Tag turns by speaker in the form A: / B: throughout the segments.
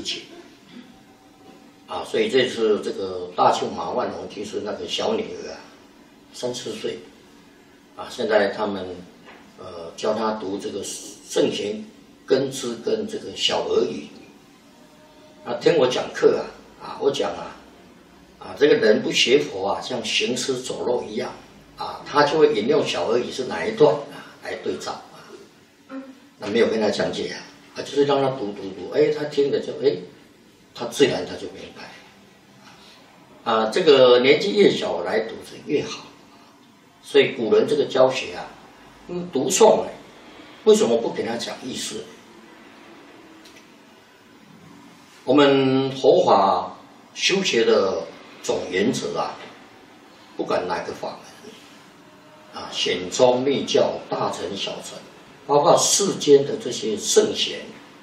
A: 情。啊，所以这次这个大庆马万龙居士那个小女儿啊，3、4岁，啊，现在他们教她读这个圣贤根知跟这个小儿语。啊，听我讲课啊，我讲这个人不学佛啊，像行尸走肉一样啊，他就会引用小儿语是哪一段来对照啊，那没有跟他讲解就是让他读，他听了就他自然他就明白这个年纪越小来读是越好，所以古人这个教学读诵为什么不给他讲意思？我们佛法修学的总原则不管哪个法门显宗密教、大乘小乘，包括世间的这些圣贤，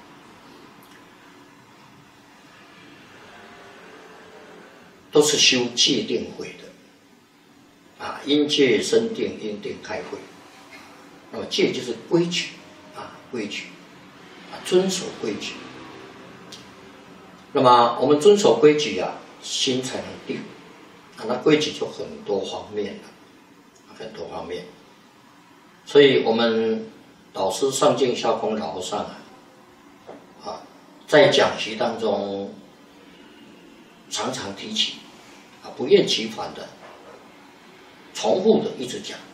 A: 都是修戒定慧的因戒生定，因定开慧。那么戒就是规矩规矩遵守规矩。那么我们遵守规矩心才能定那规矩就很多方面了，很多方面。所以我们导师上净下空老和尚在讲习当中常常提起不厌其烦的重复的一直讲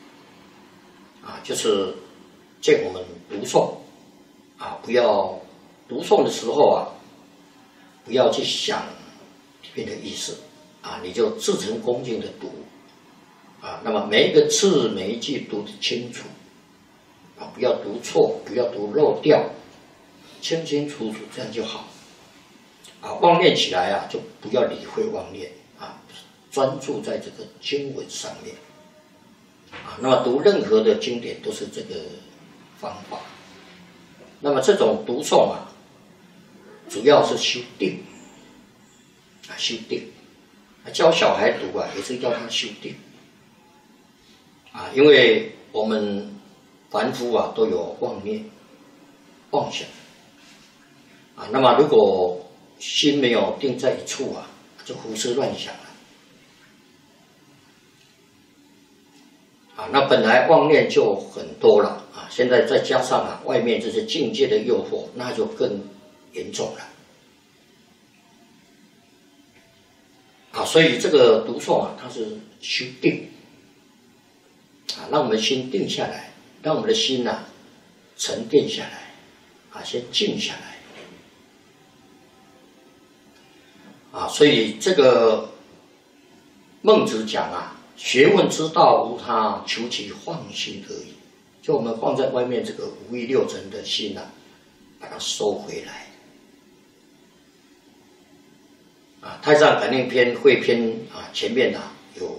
A: 就是见我们读诵不要读诵的时候不要去想里面的意思你就至诚恭敬的读那么每一个字每一句读得清楚不要读错，不要读漏掉，清清楚楚，这样就好妄念起来就不要理会妄念专注在这个经文上面那么读任何的经典都是这个方法。那么这种读诵主要是修定修定教小孩读也是要他修定因为我们凡夫都有妄念妄想那么如果心没有定在一处就胡思乱想了那本来妄念就很多了现在再加上外面这些境界的诱惑，那就更严重了所以这个读诵它是修定让我们心定下来，让我们的心沉淀下来先静下来所以这个孟子讲学问之道无他，求其放心而已。就我们放在外面这个五欲六尘的心把它收回来太上感应篇汇篇前面有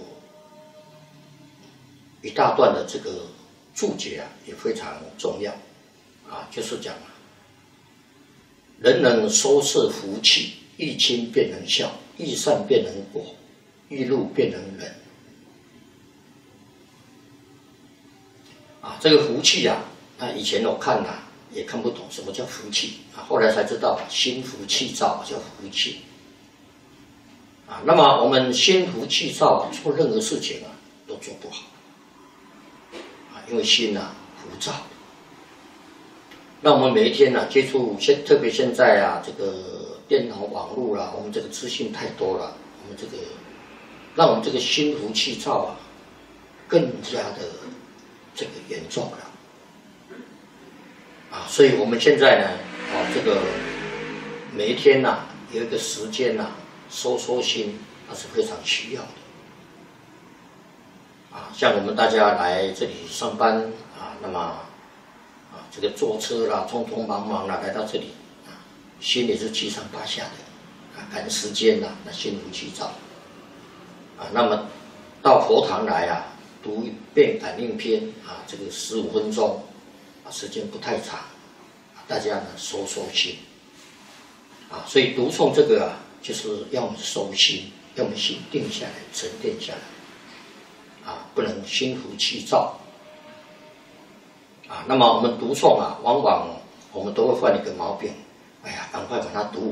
A: 一大段的这个注解也非常重要就是讲人能收摄福气，欲亲便能孝，欲善便能果，欲怒便能忍这个福气以前我看也看不懂什么叫福气后来才知道心浮气躁叫福气那么我们心浮气躁做任何事情都做不好因为心浮躁。那我们每一天接触特别现在这个电脑网络我们这个资讯太多了，我们这个让我们这个心浮气躁更加的这个严重了所以我们现在这个每一天有一个时间收心，那是非常需要的像我们大家来这里上班那么这个坐车啦，匆匆忙忙来到这里心里是七上八下的赶时间那心浮气躁那么到佛堂来读一遍感应篇这个15分钟时间不太长大家收心所以读诵这个就是要我们收心，要我们心定下来，沉淀下来不能心浮气躁那么我们读诵往往我们都会犯一个毛病，赶快把它读